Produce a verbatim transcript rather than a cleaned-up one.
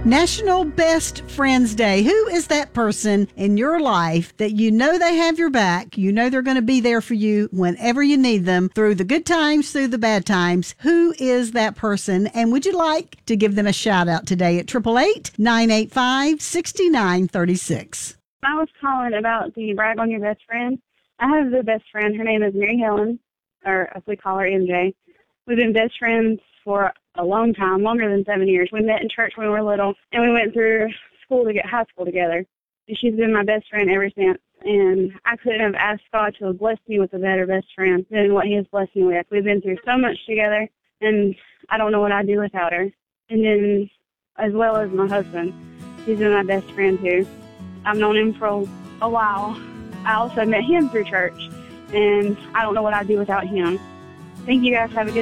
National Best Friends Day. Who is that person in your life that you know they have your back? You know they're going to be there for you whenever you need them, through the good times, through the bad times. Who is that person? And would you like to give them a shout out today at eight eight eight, nine eight five, six nine three six? I was calling about the brag on your best friend. I have a best friend. Her name is Mary Helen, or as we call her, M J. We've been best friends for a long time, longer than seven years. We met in church when we were little, and we went through school to get high school together. And she's been my best friend ever since. And I couldn't have asked God to have blessed me with a better best friend than what He has blessed me with. We've been through so much together, and I don't know what I'd do without her. And then, as well as my husband, he's been my best friend too. I've known him for a, a while. I also met him through church, and I don't know what I'd do without him. Thank you guys. Have a good